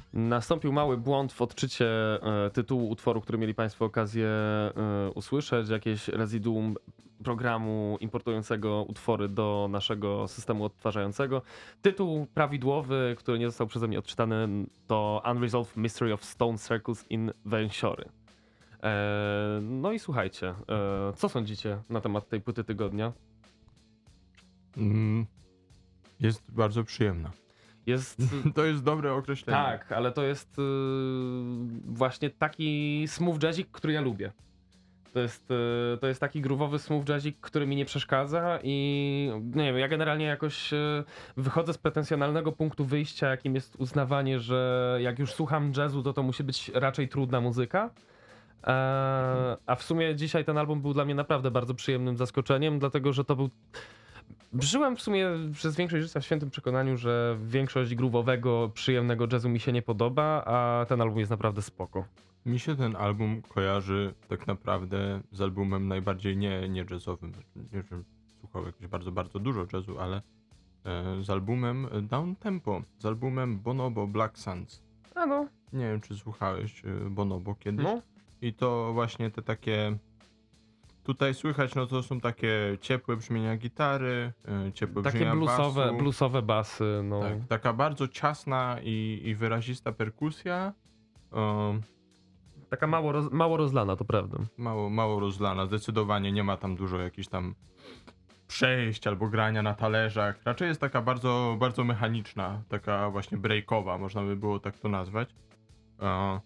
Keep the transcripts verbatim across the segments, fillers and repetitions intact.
Nastąpił mały błąd w odczycie e, tytułu utworu, który mieli Państwo okazję e, usłyszeć. Jakieś rezyduum programu importującego utwory do naszego systemu odtwarzającego. Tytuł prawidłowy, który nie został przeze mnie odczytany, to Unresolved Mystery of Stone Circles in Węsiory. E, no i słuchajcie, e, co sądzicie na temat tej płyty tygodnia? Mm, jest bardzo przyjemna. Jest... To jest dobre określenie. Tak, ale to jest y, właśnie taki smooth jazzik, który ja lubię. To jest, y, to jest taki groove'owy smooth jazzik, który mi nie przeszkadza i nie wiem, ja generalnie jakoś y, wychodzę z pretensjonalnego punktu wyjścia, jakim jest uznawanie, że jak już słucham jazzu, to to musi być raczej trudna muzyka. E, a w sumie dzisiaj ten album był dla mnie naprawdę bardzo przyjemnym zaskoczeniem, dlatego że to był... Żyłem w sumie przez większość życia w świętym przekonaniu, że większość groove'owego, przyjemnego jazzu mi się nie podoba, a ten album jest naprawdę spoko. Mi się ten album kojarzy tak naprawdę z albumem najbardziej nie, nie jazzowym. Nie, że słuchał jakoś bardzo, bardzo dużo jazzu, ale e, z albumem Down Tempo, z albumem Bonobo Black Sands. A no. Nie wiem, czy słuchałeś e, Bonobo kiedyś. No. I to właśnie te takie... Tutaj słychać, no to są takie ciepłe brzmienia gitary, e, ciepłe Takie brzmienia bluesowe, basu. bluesowe basy, no. Tak, taka bardzo ciasna i, i wyrazista perkusja. Um, Taka mało, roz, mało rozlana, to prawda. mało, mało rozlana. Zdecydowanie nie ma tam dużo jakichś tam przejść albo grania na talerzach. Raczej jest taka bardzo, bardzo mechaniczna, taka właśnie breakowa, można by było tak to nazwać. E,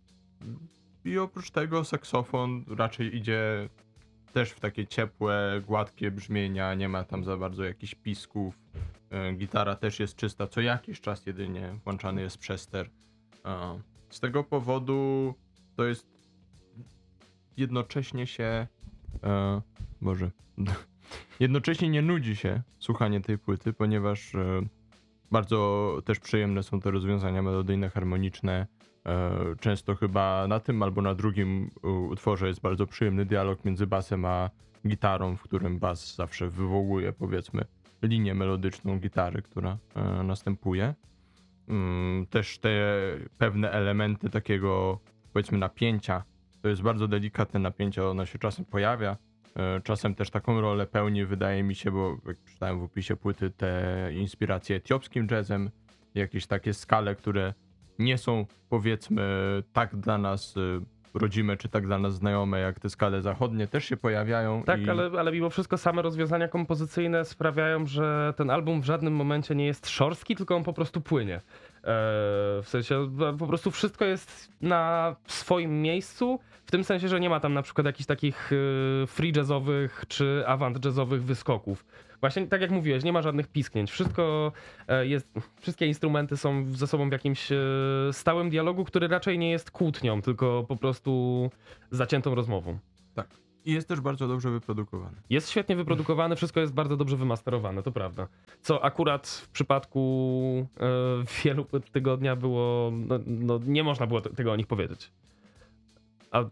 I oprócz tego saksofon raczej idzie też w takie ciepłe, gładkie brzmienia, nie ma tam za bardzo jakichś pisków. E, gitara też jest czysta, co jakiś czas jedynie włączany jest przester. E, z tego powodu to jest jednocześnie się... E, Boże... Jednocześnie nie nudzi się słuchanie tej płyty, ponieważ e, bardzo też przyjemne są te rozwiązania melodyjne, harmoniczne. E, często chyba na tym albo na drugim u- utworze jest bardzo przyjemny dialog między basem a gitarą, w którym bas zawsze wywołuje, powiedzmy, linię melodyczną gitary, która e, następuje. Mm, też te pewne elementy takiego, powiedzmy, napięcia, to jest bardzo delikatne napięcie, ono się czasem pojawia. E, Czasem też taką rolę pełni, wydaje mi się, bo jak czytałem w opisie płyty, te inspiracje etiopskim jazzem, jakieś takie skale, które nie są, powiedzmy, tak dla nas y, rodzime, czy tak dla nas znajome, jak te skale zachodnie, też się pojawiają. Tak, i... ale, ale mimo wszystko same rozwiązania kompozycyjne sprawiają, że ten album w żadnym momencie nie jest szorstki, tylko on po prostu płynie. E, w sensie e, po prostu wszystko jest na swoim miejscu, w tym sensie, że nie ma tam na przykład jakichś takich e, free jazzowych czy avant jazzowych wyskoków. Właśnie tak jak mówiłeś, nie ma żadnych pisknięć. Wszystko e, jest, wszystkie instrumenty są ze sobą w jakimś e, stałym dialogu, który raczej nie jest kłótnią, tylko po prostu zaciętą rozmową. Tak. I jest też bardzo dobrze wyprodukowany. Jest świetnie wyprodukowany, wszystko jest bardzo dobrze wymasterowane, to prawda. Co akurat w przypadku e, wielu płyt tygodnia było, no, no nie można było te- tego o nich powiedzieć. A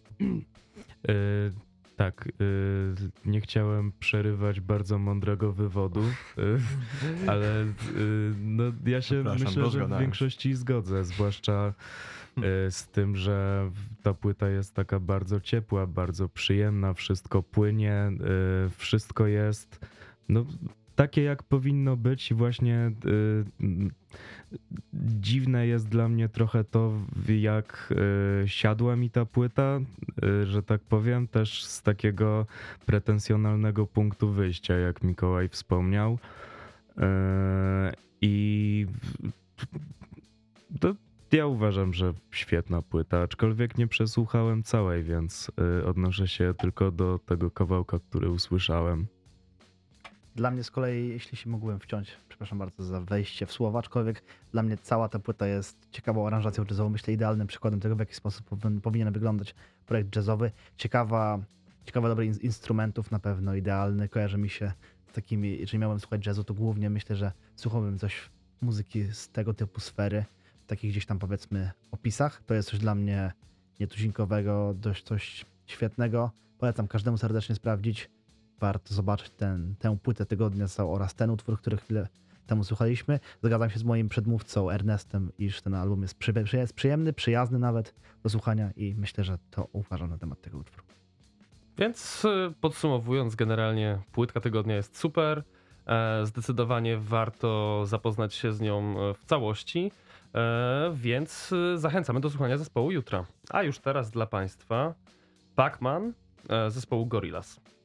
E, tak, e, nie chciałem przerywać bardzo mądrego wywodu, e, ale e, no, ja się Przepraszam, myślę, że w rozgadałem się. większości zgodzę, zwłaszcza e, z tym, że ta płyta jest taka bardzo ciepła, bardzo przyjemna, wszystko płynie, e, wszystko jest no, takie jak powinno być i właśnie e, m, dziwne jest dla mnie trochę to, w- jak e, siadła mi ta płyta, e, że tak powiem, też z takiego pretensjonalnego punktu wyjścia, jak Mikołaj wspomniał. E, I to ja uważam, że świetna płyta, aczkolwiek nie przesłuchałem całej, więc e, odnoszę się tylko do tego kawałka, który usłyszałem. Dla mnie z kolei, jeśli się mógłbym wciąć, przepraszam bardzo za wejście w słowa, aczkolwiek dla mnie cała ta płyta jest ciekawą aranżacją jazzową, myślę idealnym przykładem tego, w jaki sposób powin- powinien wyglądać projekt jazzowy. Ciekawa, ciekawa dobrych in- instrumentów na pewno, idealny, kojarzy mi się z takimi, jeżeli miałem słuchać jazzu, to głównie myślę, że słuchałbym coś muzyki z tego typu sfery, w takich gdzieś tam powiedzmy opisach. To jest coś dla mnie nietuzinkowego, dość coś świetnego. Polecam każdemu serdecznie sprawdzić. Warto zobaczyć ten, tę płytę tygodnia za- oraz ten utwór, który chwilę temu słuchaliśmy. Zgadzam się z moim przedmówcą Ernestem, iż ten album jest, przy, jest przyjemny, przyjazny nawet do słuchania i myślę, że to uważam na temat tego utworu. Więc y, podsumowując, generalnie płytka tygodnia jest super. E, Zdecydowanie warto zapoznać się z nią e, w całości, e, więc y, zachęcamy do słuchania zespołu jutra. A już teraz dla Państwa Pac-Man e, zespołu Gorillaz.